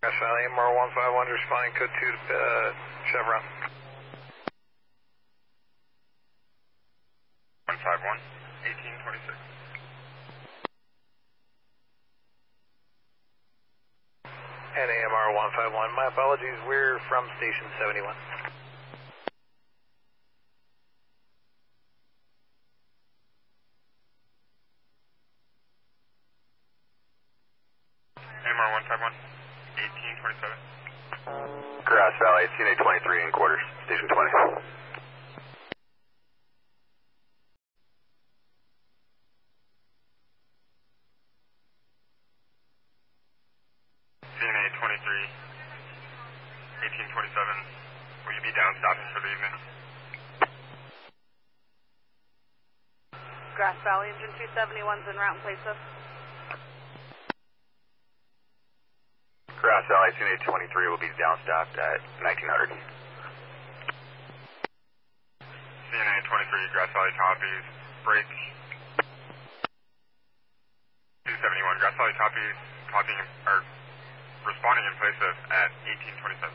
Valley, MR151, responding code 2 to Chevron. 151, 1826. NAMR 151, my apologies, we're from station 71. NAMR 151, 1827. Grass Valley, CNA 23 in quarters, station 20. CNA 23, 1827. Will you be down stopping for the evening? Grass Valley, engine 271's en route in place of. Grass Valley, CNA 23 will be downstopped at 1900. CNA 23, Grass Valley copies. Break. 271, Grass Valley copies. Copying, or responding in place of at 1827.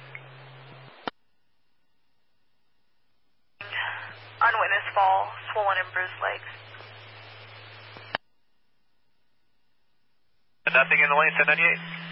Unwitnessed fall, swollen and bruised legs. Nothing in the lane, 1098.